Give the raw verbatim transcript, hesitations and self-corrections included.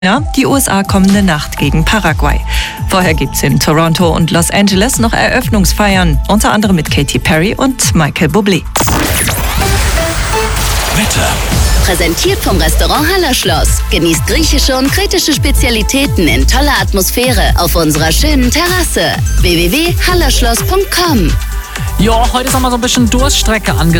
Ja, die U S A kommende Nacht gegen Paraguay. Vorher gibt's in Toronto und Los Angeles noch Eröffnungsfeiern, unter anderem mit Katy Perry und Michael Bublé. Wetter. Präsentiert vom Restaurant Hallerschloss. Genießt griechische und kretische Spezialitäten in toller Atmosphäre auf unserer schönen Terrasse. w w w punkt hallerschloss punkt com. Ja, heute ist auch mal so ein bisschen Durststrecke angesagt.